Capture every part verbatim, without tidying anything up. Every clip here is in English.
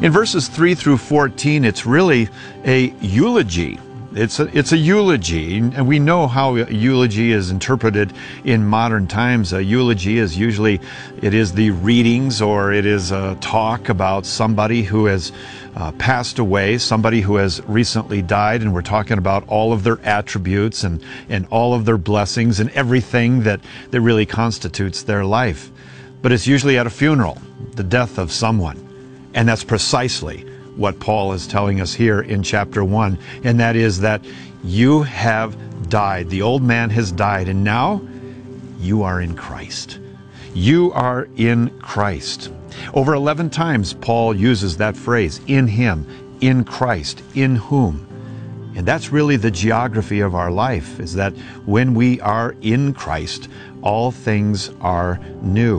In verses three through fourteen, it's really a eulogy. It's a, it's a eulogy, and we know how a eulogy is interpreted in modern times. A eulogy is usually, it is the readings or it is a talk about somebody who has uh, passed away, somebody who has recently died, and we're talking about all of their attributes and, and all of their blessings and everything that, that really constitutes their life. But it's usually at a funeral, the death of someone, and that's precisely what Paul is telling us here in chapter one, and that is that you have died. The old man has died, and now you are in Christ. You are in Christ. Over eleven times, Paul uses that phrase, in Him, in Christ, in whom. And that's really the geography of our life, is that when we are in Christ, all things are new.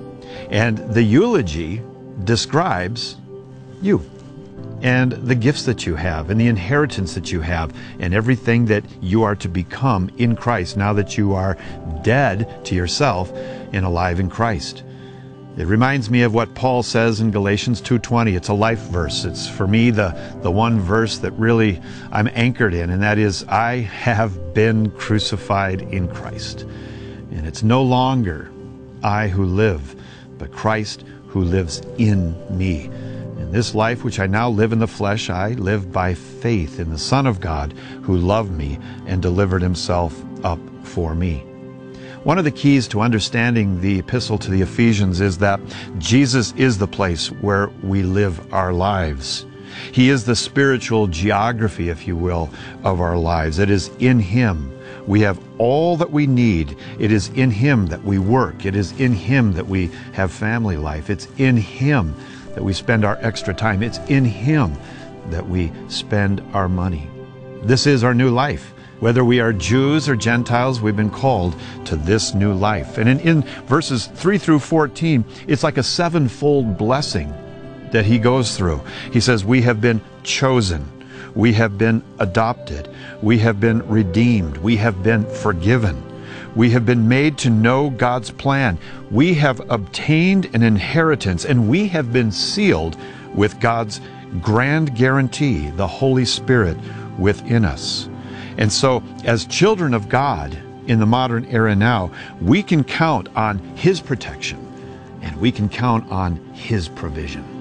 And the eulogy describes you, and the gifts that you have, and the inheritance that you have, and everything that you are to become in Christ now that you are dead to yourself and alive in Christ. It reminds me of what Paul says in Galatians two twenty. It's a life verse. It's, for me, the, the one verse that really I'm anchored in, and that is, I have been crucified in Christ. And it's no longer I who live, but Christ who lives in me. In this life which I now live in the flesh, I live by faith in the Son of God who loved me and delivered Himself up for me. One of the keys to understanding the epistle to the Ephesians is that Jesus is the place where we live our lives. He is the spiritual geography, if you will, of our lives. It is in Him we have all that we need. It is in Him that we work. It is in Him that we have family life. It's in Him that we spend our extra time. It's in Him that we spend our money. This is our new life. Whether we are Jews or Gentiles, we've been called to this new life. And in, in verses three through fourteen, it's like a sevenfold blessing that he goes through. He says, we have been chosen. We have been adopted. We have been redeemed. We have been forgiven. We have been made to know God's plan. We have obtained an inheritance, and we have been sealed with God's grand guarantee, the Holy Spirit within us. And so, as children of God in the modern era now, we can count on His protection, and we can count on His provision.